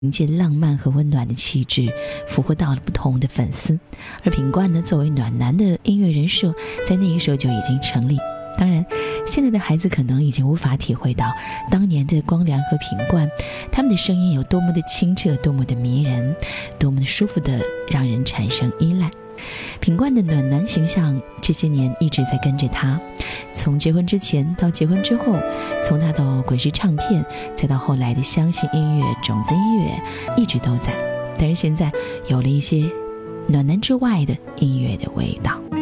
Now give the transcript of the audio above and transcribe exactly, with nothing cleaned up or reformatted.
迎接浪漫和温暖的气质，俘获到了不同的粉丝。而品冠呢，作为暖男的音乐人设，在那一时候就已经成立。当然，现在的孩子可能已经无法体会到当年的光良和品冠，他们的声音有多么的清澈，多么的迷人，多么的舒服的让人产生依赖。品冠的暖男形象这些年一直在跟着他，从结婚之前到结婚之后，从他到滚石唱片，再到后来的相信音乐、种子音乐，一直都在。但是现在有了一些暖男之外的音乐的味道。